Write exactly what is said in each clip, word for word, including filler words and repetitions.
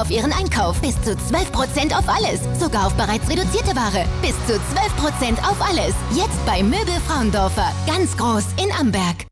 auf Ihren Einkauf. Bis zu zwölf Prozent auf alles. Sogar auf bereits reduzierte Ware. Bis zu zwölf Prozent auf alles. Jetzt bei Möbel Frauendorfer. Ganz groß in Amberg.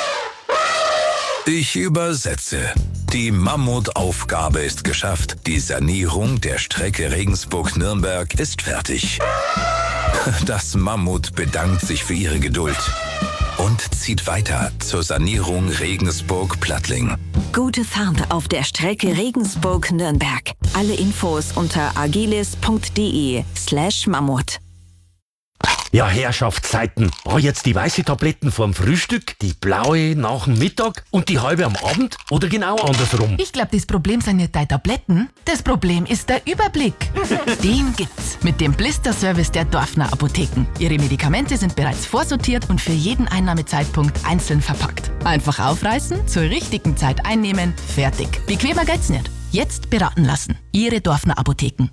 Ich übersetze. Die Mammutaufgabe ist geschafft. Die Sanierung der Strecke Regensburg-Nürnberg ist fertig. Das Mammut bedankt sich für ihre Geduld und zieht weiter zur Sanierung Regensburg-Plattling. Gute Fahrt auf der Strecke Regensburg-Nürnberg. Alle Infos unter agilis.de slash Mammut. Ja, Herrschaftszeiten. War jetzt die weiße Tabletten vorm Frühstück, die blaue nach dem Mittag und die halbe am Abend oder genau andersrum? Ich glaube, das Problem sind nicht deine Tabletten. Das Problem ist der Überblick. Den gibt's mit dem Blister-Service der Dorfner Apotheken. Ihre Medikamente sind bereits vorsortiert und für jeden Einnahmezeitpunkt einzeln verpackt. Einfach aufreißen, zur richtigen Zeit einnehmen, fertig. Bequemer geht's nicht. Jetzt beraten lassen. Ihre Dorfner Apotheken.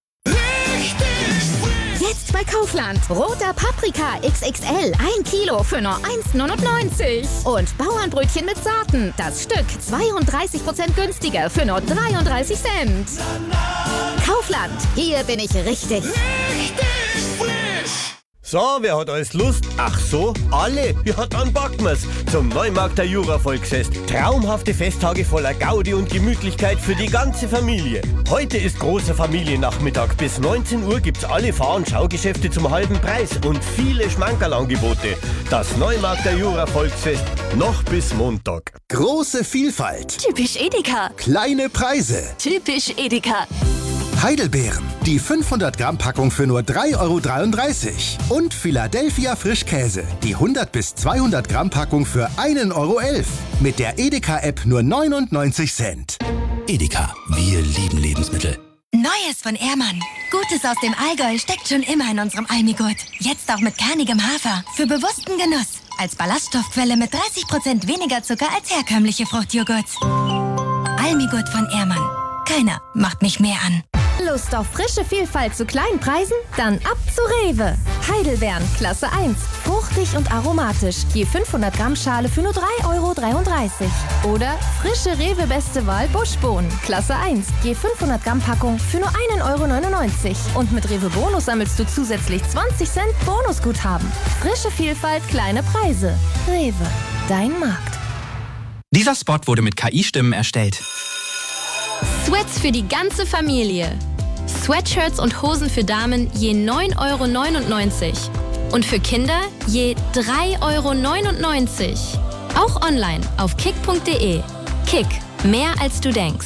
Jetzt bei Kaufland. Roter Paprika X X L. ein Kilo für nur eins neunundneunzig. Und Bauernbrötchen mit Saaten. Das Stück zweiunddreißig Prozent günstiger für nur dreiunddreißig Cent. Kaufland. Hier bin ich richtig. Richtig frisch. So, wer hat alles Lust? Ach so, alle. Ja, dann packen wir's. Zum Neumarkter Jura-Volksfest. Traumhafte Festtage voller Gaudi und Gemütlichkeit für die ganze Familie. Heute ist großer Familiennachmittag. Bis neunzehn Uhr gibt's alle Fahr- und Schaugeschäfte zum halben Preis und viele Schmankerlangebote. Das Neumarkter Jura-Volksfest noch bis Montag. Große Vielfalt. Typisch Edeka. Kleine Preise. Typisch Edeka. Heidelbeeren. Die fünfhundert Gramm Packung für nur drei Euro dreiunddreißig. Und Philadelphia Frischkäse. Die hundert bis zweihundert Gramm Packung für ein Euro elf. Mit der Edeka-App nur neunundneunzig Cent. Edeka. Wir lieben Lebensmittel. Neues von Ehrmann. Gutes aus dem Allgäu steckt schon immer in unserem Almigurt. Jetzt auch mit kernigem Hafer. Für bewussten Genuss. Als Ballaststoffquelle mit dreißig Prozent weniger Zucker als herkömmliche Fruchtjoghurts. Almigurt von Ehrmann. Keiner macht mich mehr an. Lust auf frische Vielfalt zu kleinen Preisen? Dann ab zu Rewe. Heidelbeeren, Klasse eins. Fruchtig und aromatisch. Je fünfhundert Gramm Schale für nur drei Euro dreiunddreißig. Oder frische Rewe Beste Wahl Buschbohnen, Klasse eins. Je fünfhundert Gramm Packung für nur ein Euro neunundneunzig. Und mit Rewe Bonus sammelst du zusätzlich zwanzig Cent Bonusguthaben. Frische Vielfalt, kleine Preise. Rewe, dein Markt. Dieser Spot wurde mit K I-Stimmen erstellt. Sweats für die ganze Familie. Sweatshirts und Hosen für Damen je neun Euro neunundneunzig. Und für Kinder je drei Euro neunundneunzig. Auch online auf kick punkt de. Kick, mehr als du denkst.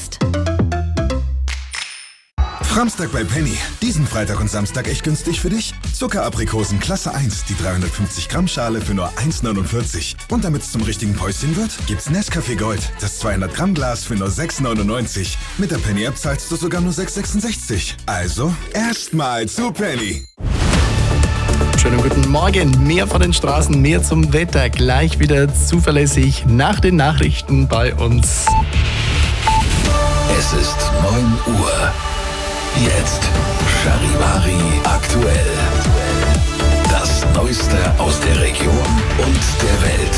Framstag bei Penny. Diesen Freitag und Samstag echt günstig für dich? Zuckeraprikosen Klasse eins, die dreihundertfünfzig Gramm Schale für nur eins neunundvierzig. Und damit es zum richtigen Päuschen wird, gibt's Nescafé Gold, das zweihundert Gramm Glas für nur sechs neunundneunzig. Mit der Penny App zahlst du sogar nur sechs sechsundsechzig. Also erstmal zu Penny. Schönen guten Morgen. Mehr von den Straßen, mehr zum Wetter. Gleich wieder zuverlässig nach den Nachrichten bei uns. Es ist neun Uhr. Jetzt Charivari aktuell. Das Neueste aus der Region und der Welt.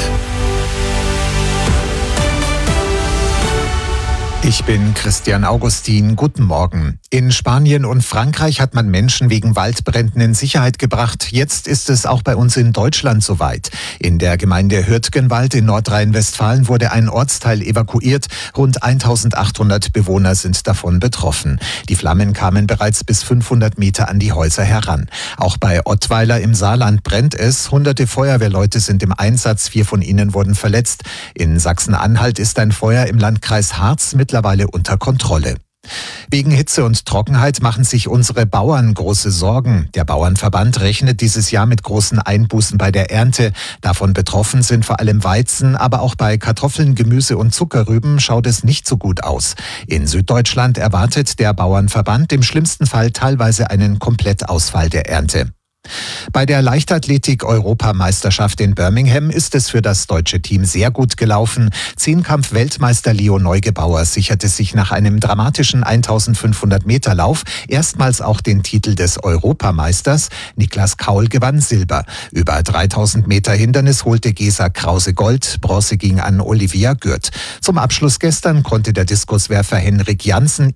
Ich bin Christian Augustin. Guten Morgen. In Spanien und Frankreich hat man Menschen wegen Waldbränden in Sicherheit gebracht. Jetzt ist es auch bei uns in Deutschland soweit. In der Gemeinde Hürtgenwald in Nordrhein-Westfalen wurde ein Ortsteil evakuiert. Rund eintausendachthundert Bewohner sind davon betroffen. Die Flammen kamen bereits bis fünfhundert Meter an die Häuser heran. Auch bei Ottweiler im Saarland brennt es. Hunderte Feuerwehrleute sind im Einsatz. Vier von ihnen wurden verletzt. In Sachsen-Anhalt ist ein Feuer im Landkreis Harz mittlerweile unter Kontrolle. Wegen Hitze und Trockenheit machen sich unsere Bauern große Sorgen. Der Bauernverband rechnet dieses Jahr mit großen Einbußen bei der Ernte. Davon betroffen sind vor allem Weizen, aber auch bei Kartoffeln, Gemüse und Zuckerrüben schaut es nicht so gut aus. In Süddeutschland erwartet der Bauernverband im schlimmsten Fall teilweise einen Komplettausfall der Ernte. Bei der Leichtathletik-Europameisterschaft in Birmingham ist es für das deutsche Team sehr gut gelaufen. Zehnkampf-Weltmeister Leo Neugebauer sicherte sich nach einem dramatischen eintausendfünfhundert Meter Lauf erstmals auch den Titel des Europameisters. Niklas Kaul gewann Silber. Über dreitausend Meter Hindernis holte Gesa Krause Gold. Bronze ging an Olivia Gürt. Zum Abschluss gestern konnte der Diskuswerfer Henrik Janssen